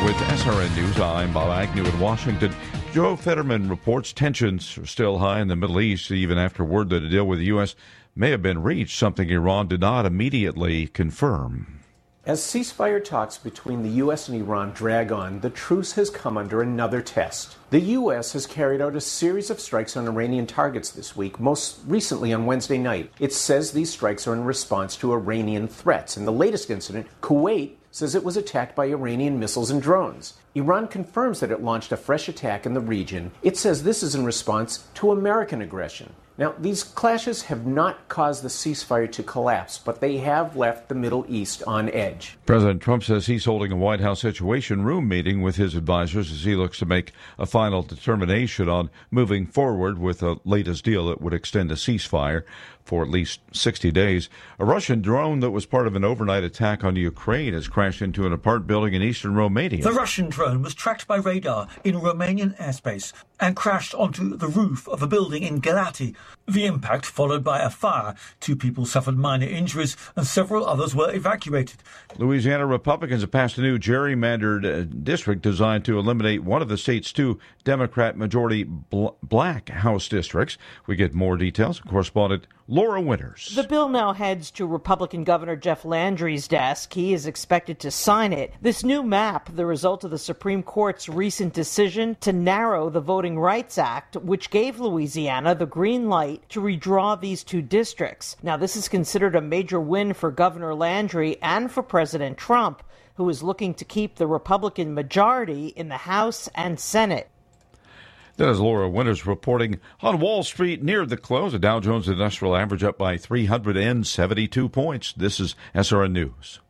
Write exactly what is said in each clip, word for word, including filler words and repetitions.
with S R N News. I'm Bob Agnew in Washington. Joe Fetterman reports tensions are still high in the Middle East, even after word that a deal with the U S may have been reached, something Iran did not immediately confirm. As ceasefire talks between the U S and Iran drag on, the truce has come under another test. The U S has carried out a series of strikes on Iranian targets this week, most recently on Wednesday night. It says these strikes are in response to Iranian threats. In the latest incident, Kuwait says it was attacked by Iranian missiles and drones. Iran confirms that it launched a fresh attack in the region. It says this is in response to American aggression. Now, these clashes have not caused the ceasefire to collapse, but they have left the Middle East on edge. President Trump says he's holding a White House Situation Room meeting with his advisors as he looks to make a final determination on moving forward with the latest deal that would extend a ceasefire for at least sixty days. A Russian drone that was part of an overnight attack on Ukraine has crashed into an apartment building in eastern Romania. The Russian drone was tracked by radar in Romanian airspace and crashed onto the roof of a building in Galati. The impact followed by a fire. Two people suffered minor injuries and several others were evacuated. Louisiana Republicans have passed a new gerrymandered uh, district designed to eliminate one of the state's two Democrat-majority bl- black House districts. We get more details from correspondent Laura Winters. The bill now heads to Republican Governor Jeff Landry's desk. He is expected to sign it. This new map, the result of the Supreme Court's recent decision to narrow the Voting Rights Act, which gave Louisiana the green light to redraw these two districts. Now, this is considered a major win for Governor Landry and for President Trump, who is looking to keep the Republican majority in the House and Senate. That is Laura Winters reporting on Wall Street near the close. The Dow Jones Industrial Average up by three hundred seventy-two points. This is S R N News.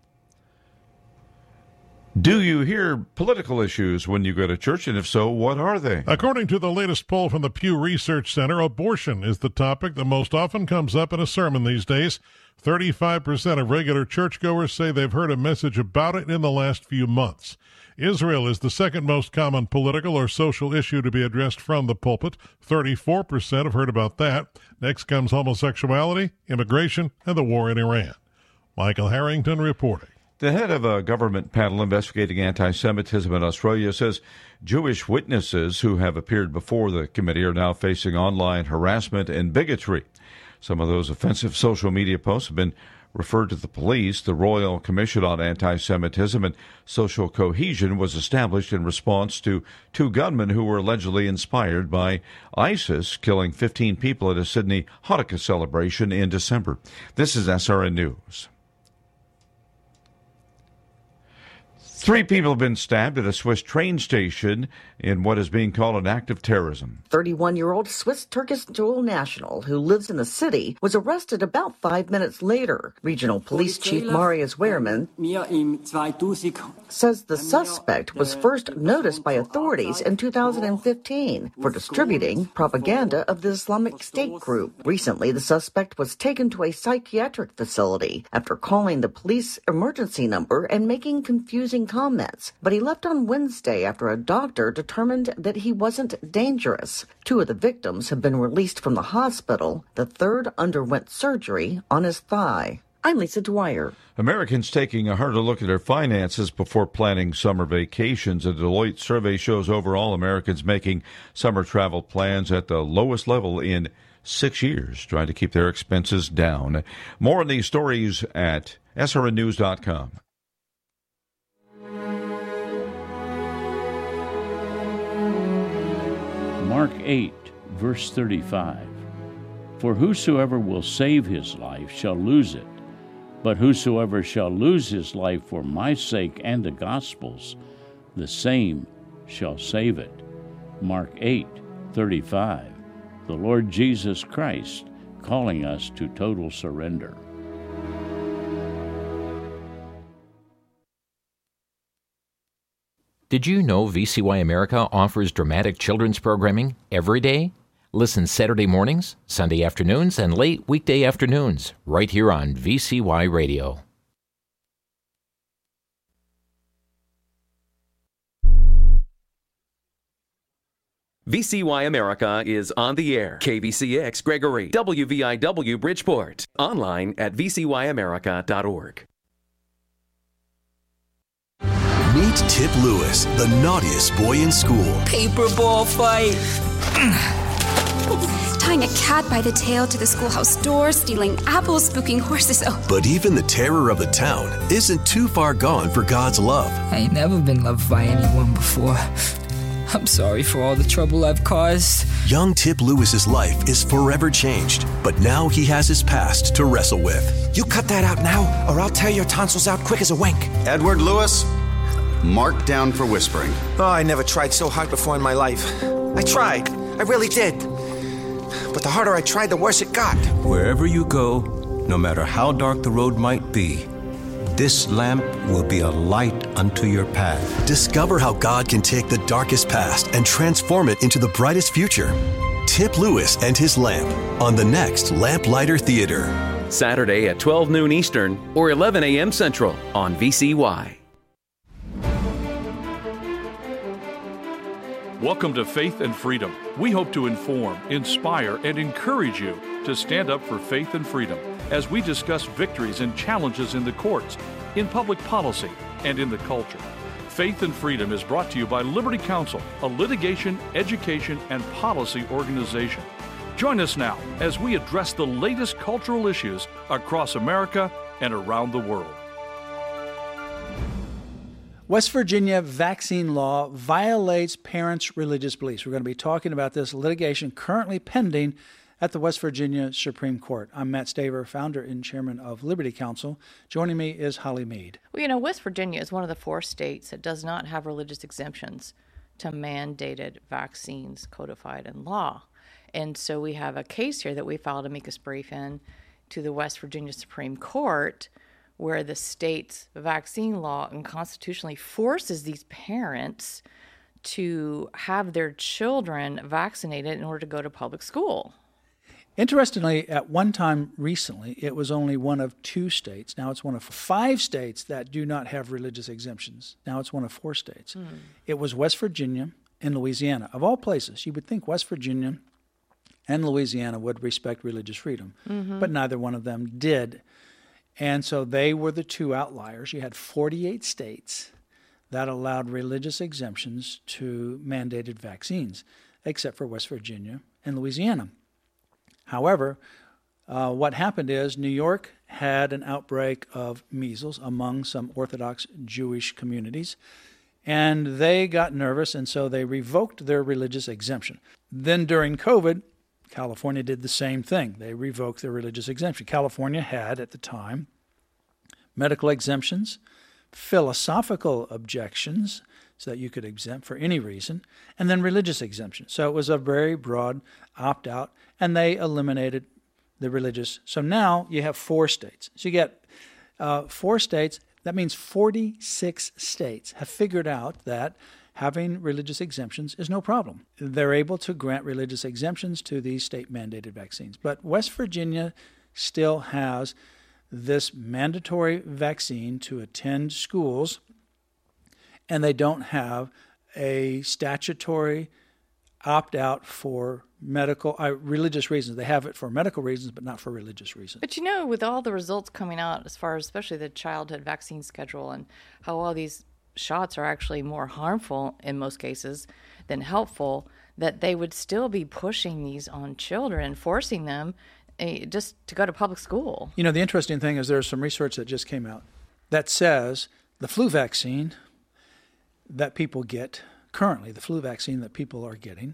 Do you hear political issues when you go to church? And if so, what are they? According to the latest poll from the Pew Research Center, abortion is the topic that most often comes up in a sermon these days. thirty-five percent of regular churchgoers say they've heard a message about it in the last few months. Israel is the second most common political or social issue to be addressed from the pulpit. thirty-four percent have heard about that. Next comes homosexuality, immigration, and the war in Iran. Michael Harrington reporting. The head of a government panel investigating anti-Semitism in Australia says Jewish witnesses who have appeared before the committee are now facing online harassment and bigotry. Some of those offensive social media posts have been referred to the police. The Royal Commission on Anti-Semitism and Social Cohesion was established in response to two gunmen who were allegedly inspired by ISIS, killing fifteen people at a Sydney Hanukkah celebration in December. This is S R N News. Three people have been stabbed at a Swiss train station in what is being called an act of terrorism. thirty-one-year-old Swiss-Turkish dual national who lives in the city was arrested about five minutes later. Regional Police Chief Marius Wehrmann says the suspect was first noticed by authorities in two thousand fifteen for distributing propaganda of the Islamic State group. Recently, the suspect was taken to a psychiatric facility after calling the police emergency number and making confusing comments, but he left on Wednesday after a doctor determined that he wasn't dangerous. Two of the victims have been released from the hospital. The third underwent surgery on his thigh. I'm Lisa Dwyer. Americans taking a harder look at their finances before planning summer vacations. A Deloitte survey shows overall Americans making summer travel plans at the lowest level in six years, trying to keep their expenses down. More on these stories at S R N news dot com. Mark eight, verse thirty-five. For whosoever will save his life shall lose it, but whosoever shall lose his life for my sake and the gospel's, the same shall save it. Mark eight, thirty-five. The Lord Jesus Christ calling us to total surrender. Did you know V C Y America offers dramatic children's programming every day? Listen Saturday mornings, Sunday afternoons, and late weekday afternoons, right here on V C Y Radio. V C Y America is on the air. K B C X Gregory, W V I W Bridgeport. Online at v c y america dot org. Meet Tip Lewis, the naughtiest boy in school. Paper ball fight. Tying a cat by the tail to the schoolhouse door, stealing apples, spooking horses. Oh. But even the terror of the town isn't too far gone for God's love. I ain't never been loved by anyone before. I'm sorry for all the trouble I've caused. Young Tip Lewis's life is forever changed, but now he has his past to wrestle with. You cut that out now, or I'll tear your tonsils out quick as a wink. Edward Lewis, marked down for whispering. Oh, I never tried so hard before in my life. I tried. I really did. But the harder I tried, the worse it got. Wherever you go, no matter how dark the road might be, this lamp will be a light unto your path. Discover how God can take the darkest past and transform it into the brightest future. Tip Lewis and his lamp on the next Lamplighter Theater. Saturday at twelve noon Eastern or eleven a.m. Central on V C Y. Welcome to Faith and Freedom. We hope to inform, inspire, and encourage you to stand up for faith and freedom as we discuss victories and challenges in the courts, in public policy, and in the culture. Faith and Freedom is brought to you by Liberty Counsel, a litigation, education, and policy organization. Join us now as we address the latest cultural issues across America and around the world. West Virginia vaccine law violates parents' religious beliefs. We're going to be talking about this litigation currently pending at the West Virginia Supreme Court. I'm Matt Staver, founder and chairman of Liberty Counsel. Joining me is Holly Mead. Well, you know, West Virginia is one of the four states that does not have religious exemptions to mandated vaccines codified in law. And so we have a case here that we filed amicus brief in to the West Virginia Supreme Court, where the state's vaccine law unconstitutionally forces these parents to have their children vaccinated in order to go to public school. Interestingly, at one time recently, it was only one of two states. Now it's one of five states that do not have religious exemptions. Now it's one of four states. Mm. It was West Virginia and Louisiana. Of all places, you would think West Virginia and Louisiana would respect religious freedom, mm-hmm. but neither one of them did. And so they were the two outliers. You had forty-eight states that allowed religious exemptions to mandated vaccines, except for West Virginia and Louisiana. However, uh, what happened is New York had an outbreak of measles among some Orthodox Jewish communities, and they got nervous, and so they revoked their religious exemption. Then during COVID, California did the same thing. They revoked their religious exemption. California had, at the time, medical exemptions, philosophical objections, so that you could exempt for any reason, and then religious exemption. So it was a very broad opt-out, and they eliminated the religious. So now you have four states. So you get uh, four states. That means forty-six states have figured out that having religious exemptions is no problem. They're able to grant religious exemptions to these state-mandated vaccines. But West Virginia still has this mandatory vaccine to attend schools, and they don't have a statutory opt-out for medical, uh, religious reasons. They have it for medical reasons, but not for religious reasons. But you know, with all the results coming out as far as especially the childhood vaccine schedule and how all these shots are actually more harmful in most cases than helpful, that they would still be pushing these on children and forcing them uh, just to go to public school. You know, the interesting thing is there's some research that just came out that says the flu vaccine that people get currently, the flu vaccine that people are getting,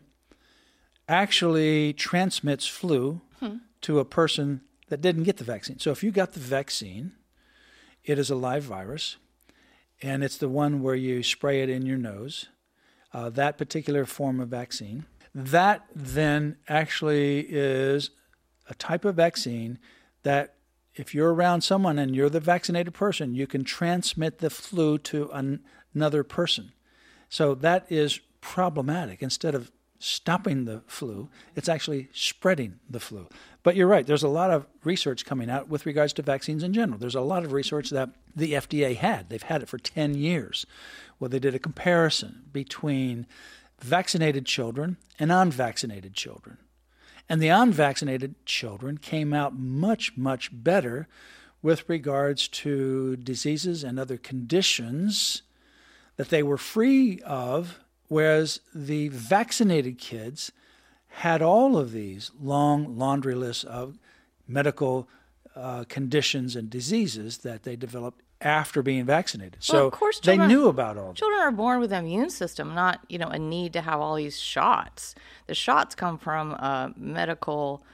actually transmits flu hmm. to a person that didn't get the vaccine. So if you got the vaccine, it is a live virus, and it's the one where you spray it in your nose, uh, that particular form of vaccine. That then actually is a type of vaccine that if you're around someone and you're the vaccinated person, you can transmit the flu to an, another person. So that is problematic. Instead of stopping the flu, it's actually spreading the flu. But you're right, there's a lot of research coming out with regards to vaccines in general. There's a lot of research that the F D A had. They've had it for ten years. Well, they did a comparison between vaccinated children and unvaccinated children. And the unvaccinated children came out much, much better with regards to diseases and other conditions that they were free of, whereas the vaccinated kids had all of these long laundry lists of medical uh, conditions and diseases that they developed after being vaccinated. Well, so of course, they children, knew about all of Children are born with an immune system, not, you know, a need to have all these shots. The shots come from a medical,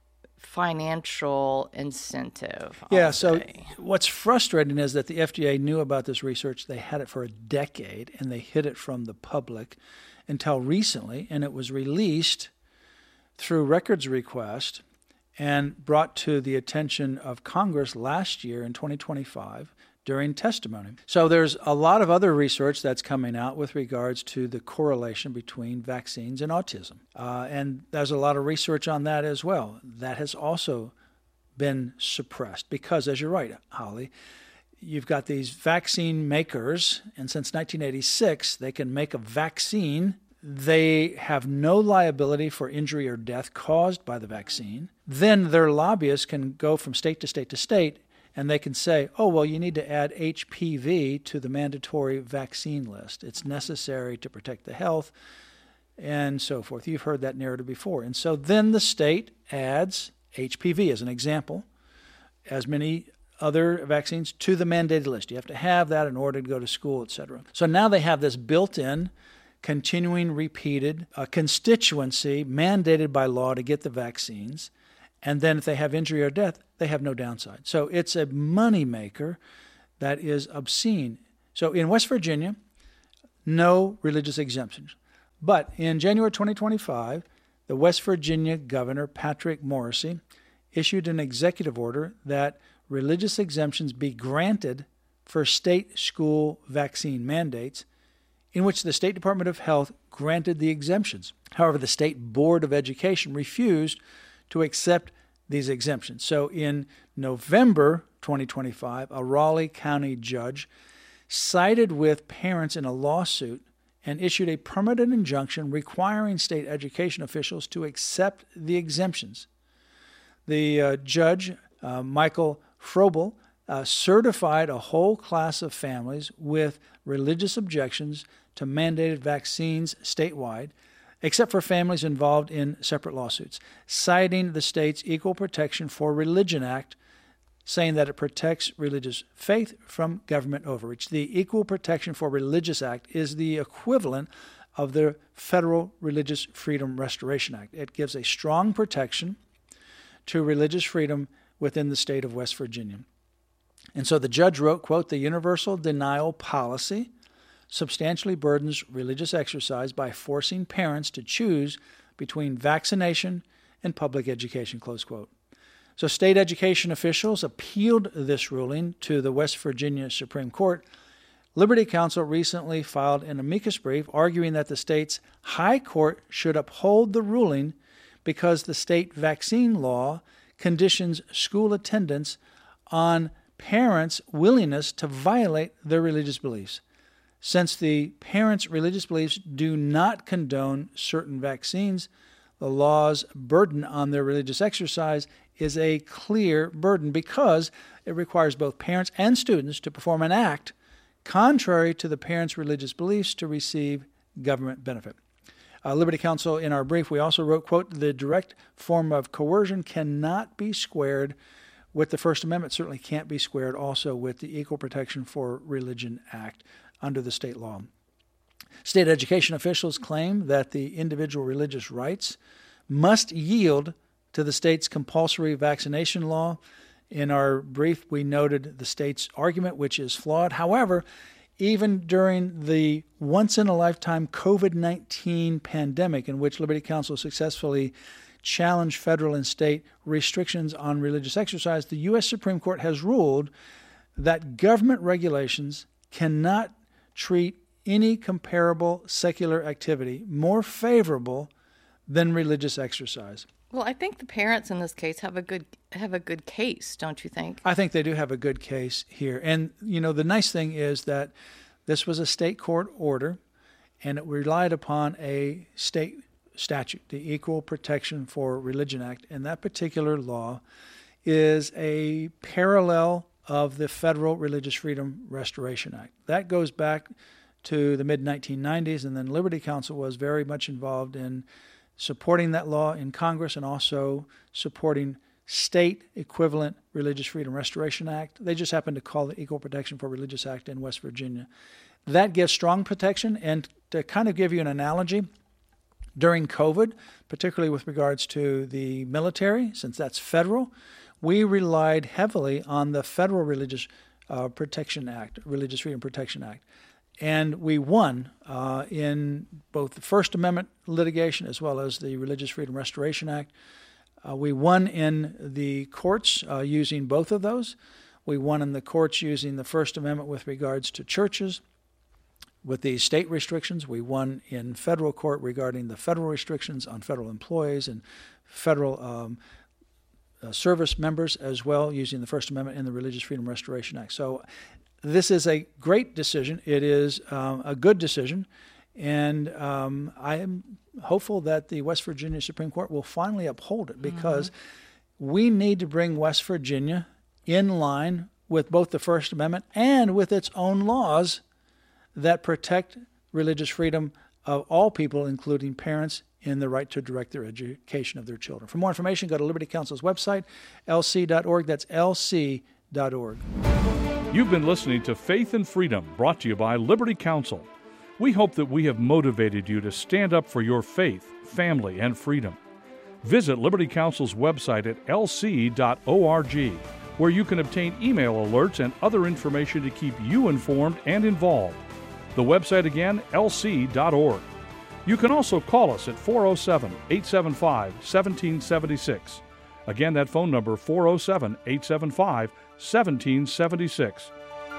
financial incentive. Yeah, so what's frustrating is that the F D A knew about this research. They had it for a decade, and they hid it from the public until recently, and it was released through records request and brought to the attention of Congress last year in twenty twenty-five during testimony. So there's a lot of other research that's coming out with regards to the correlation between vaccines and autism. Uh, and there's a lot of research on that as well. That has also been suppressed because, as you're right, Holly, you've got these vaccine makers, and since nineteen eighty-six, they can make a vaccine. They have no liability for injury or death caused by the vaccine. Then their lobbyists can go from state to state to state, and they can say, oh, well, you need to add H P V to the mandatory vaccine list. It's necessary to protect the health and so forth. You've heard that narrative before. And so then the state adds H P V as an example, as many other vaccines, to the mandated list. You have to have that in order to go to school, et cetera. So now they have this built-in, continuing, repeated uh, constituency mandated by law to get the vaccines. And then if they have injury or death, they have no downside. So it's a moneymaker that is obscene. So in West Virginia, no religious exemptions. But in January twenty twenty-five, the West Virginia Governor, Patrick Morrisey, issued an executive order that religious exemptions be granted for state school vaccine mandates, in which the State Department of Health granted the exemptions. However, the State Board of Education refused to accept these exemptions. So in November twenty twenty-five, a Raleigh County judge sided with parents in a lawsuit and issued a permanent injunction requiring state education officials to accept the exemptions. The uh, judge, uh, Michael Frobel, uh, certified a whole class of families with religious objections to mandated vaccines statewide, except for families involved in separate lawsuits, citing the state's Equal Protection for Religion Act, saying that it protects religious faith from government overreach. The Equal Protection for Religious Act is the equivalent of the Federal Religious Freedom Restoration Act. It gives a strong protection to religious freedom within the state of West Virginia. And so the judge wrote, quote, "The universal denial policy substantially burdens religious exercise by forcing parents to choose between vaccination and public education," close quote. So state education officials appealed this ruling to the West Virginia Supreme Court. Liberty Counsel recently filed an amicus brief arguing that the state's high court should uphold the ruling because the state vaccine law conditions school attendance on parents' willingness to violate their religious beliefs. Since the parents' religious beliefs do not condone certain vaccines, the law's burden on their religious exercise is a clear burden because it requires both parents and students to perform an act contrary to the parents' religious beliefs to receive government benefit. Uh, Liberty Counsel, in our brief, we also wrote, quote, "The direct form of coercion cannot be squared with the First Amendment, certainly can't be squared also with the Equal Protection for Religion Act under the state law." State education officials claim that the individual religious rights must yield to the state's compulsory vaccination law. In our brief, we noted the state's argument, which is flawed. However, even during the once-in-a-lifetime COVID nineteen pandemic, in which Liberty Counsel successfully challenged federal and state restrictions on religious exercise, the U S Supreme Court has ruled that government regulations cannot treat any comparable secular activity more favorable than religious exercise. Well, I think the parents in this case have a good have a good case, don't you think? I think they do have a good case here. And, you know, the nice thing is that this was a state court order, and it relied upon a state statute, the Equal Protection for Religion Act. And that particular law is a parallel of the Federal Religious Freedom Restoration Act. That goes back to the mid nineteen nineties, and then Liberty Counsel was very much involved in supporting that law in Congress and also supporting state equivalent Religious Freedom Restoration Act. They just happen to call it Equal Protection for Religious Act in West Virginia. That gives strong protection, and to kind of give you an analogy, during COVID, particularly with regards to the military, since that's federal, we relied heavily on the Federal Religious uh, Protection Act, Religious Freedom Protection Act. And we won uh, in both the First Amendment litigation as well as the Religious Freedom Restoration Act. Uh, we won in the courts uh, using both of those. We won in the courts using the First Amendment with regards to churches. With the state restrictions, we won in federal court regarding the federal restrictions on federal employees and federal um, uh, service members as well, using the First Amendment and the Religious Freedom Restoration Act. So this is a great decision. It is um, a good decision, and um, I am hopeful that the West Virginia Supreme Court will finally uphold it, because mm-hmm. we need to bring West Virginia in line with both the First Amendment and with its own laws that protect religious freedom of all people, including parents, in the right to direct their education of their children. For more information, go to Liberty Counsel's website, L C dot org. That's L C dot org. You've been listening to Faith and Freedom, brought to you by Liberty Counsel. We hope that we have motivated you to stand up for your faith, family, and freedom. Visit Liberty Counsel's website at L C dot org, where you can obtain email alerts and other information to keep you informed and involved. The website again, L C dot org. You can also call us at four oh seven, eight seven five, one seven seven six. Again, that phone number, four oh seven, eight seven five, one seven seven six.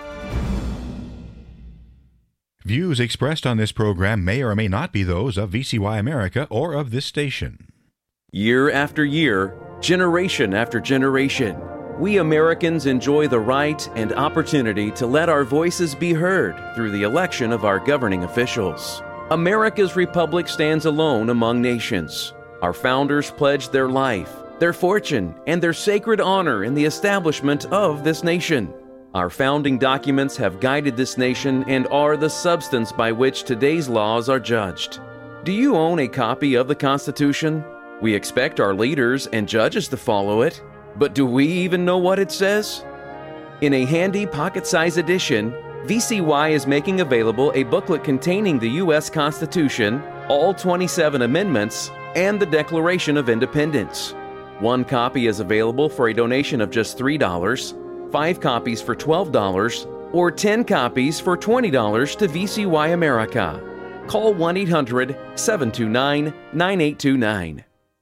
Views expressed on this program may or may not be those of V C Y America or of this station. Year after year, generation after generation, we Americans enjoy the right and opportunity to let our voices be heard through the election of our governing officials. America's republic stands alone among nations. Our founders pledged their life, their fortune, and their sacred honor in the establishment of this nation. Our founding documents have guided this nation and are the substance by which today's laws are judged. Do you own a copy of the Constitution? We expect our leaders and judges to follow it. But do we even know what it says? In a handy pocket-sized edition, V C Y is making available a booklet containing the U S Constitution, all twenty-seven amendments, and the Declaration of Independence. One copy is available for a donation of just three dollars, five copies for twelve dollars, or ten copies for twenty dollars to V C Y America. Call one eight hundred, seven two nine, nine eight two nine.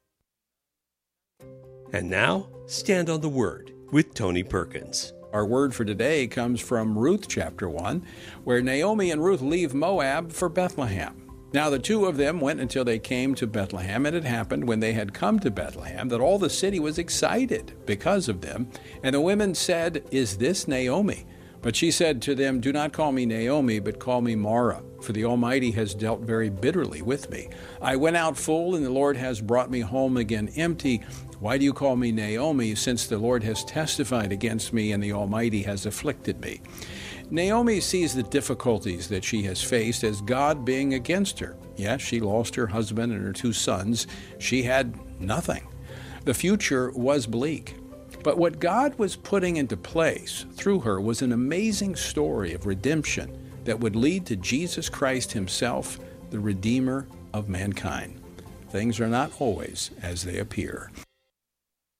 And now, Stand on the Word with Tony Perkins. Our word for today comes from Ruth chapter one, where Naomi and Ruth leave Moab for Bethlehem. Now the two of them went until they came to Bethlehem, and it happened when they had come to Bethlehem that all the city was excited because of them. And the women said, "Is this Naomi?" But she said to them, "Do not call me Naomi, but call me Mara, for the Almighty has dealt very bitterly with me. I went out full, and the Lord has brought me home again empty. Why do you call me Naomi, since the Lord has testified against me and the Almighty has afflicted me?" Naomi sees the difficulties that she has faced as God being against her. Yes, she lost her husband and her two sons. She had nothing. The future was bleak. But what God was putting into place through her was an amazing story of redemption that would lead to Jesus Christ himself, the Redeemer of mankind. Things are not always as they appear.